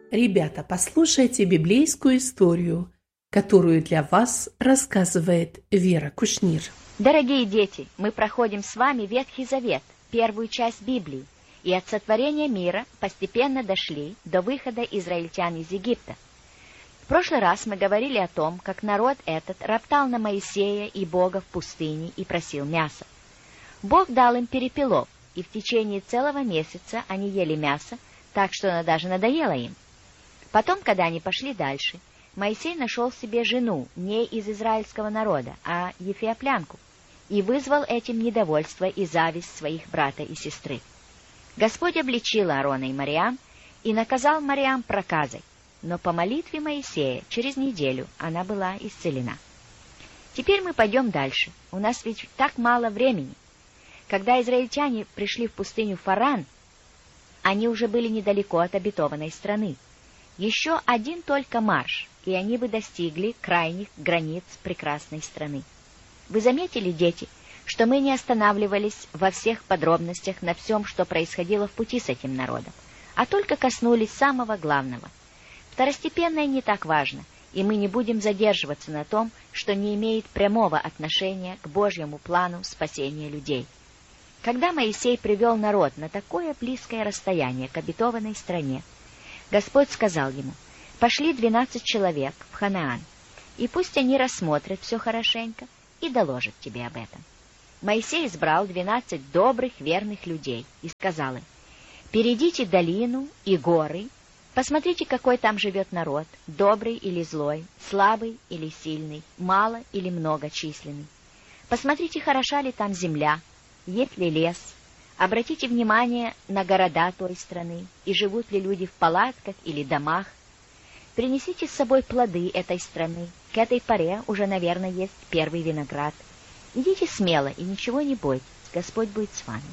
Ребята, послушайте библейскую историю, которую для вас рассказывает Вера Кушнир. Дорогие дети, мы проходим с вами Ветхий Завет, первую часть Библии, и от сотворения мира постепенно дошли до выхода израильтян из Египта. В прошлый раз мы говорили о том, как народ этот роптал на Моисея и Бога в пустыне и просил мяса. Бог дал им перепелов, и в течение целого месяца они ели мясо, так что оно даже надоело им. Потом, когда они пошли дальше, Моисей нашел себе жену не из израильского народа, а ефиоплянку, и вызвал этим недовольство и зависть своих брата и сестры. Господь обличил Аарона и Мариам и наказал Мариам проказой, но по молитве Моисея через неделю она была исцелена. Теперь мы пойдем дальше, у нас ведь так мало времени. Когда израильтяне пришли в пустыню Фаран, они уже были недалеко от обетованной страны. Еще один только марш, и они бы достигли крайних границ прекрасной страны. Вы заметили, дети, что мы не останавливались во всех подробностях на всем, что происходило в пути с этим народом, а только коснулись самого главного. Второстепенное не так важно, и мы не будем задерживаться на том, что не имеет прямого отношения к Божьему плану спасения людей. Когда Моисей привел народ на такое близкое расстояние к обетованной стране, Господь сказал ему: «Пошли 12 человек в Ханаан, и пусть они рассмотрят все хорошенько и доложат тебе об этом». Моисей избрал 12 добрых, верных людей и сказал им: «Перейдите долину и горы, посмотрите, какой там живет народ, добрый или злой, слабый или сильный, мало или многочисленный. Посмотрите, хороша ли там земля, есть ли лес. Обратите внимание на города той страны, и живут ли люди в палатках или домах. Принесите с собой плоды этой страны. К этой поре уже, наверное, есть первый виноград. Идите смело и ничего не бойтесь, Господь будет с вами».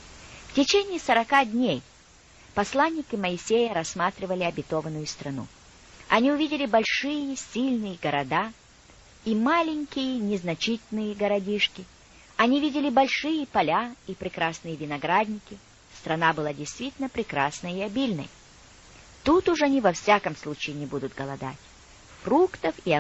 В течение 40 дней посланники Моисея рассматривали обетованную страну. Они увидели большие, сильные города и маленькие, незначительные городишки. Они видели большие поля и прекрасные виноградники. Страна была действительно прекрасной и обильной. Тут уже они во всяком случае не будут голодать. Фруктов и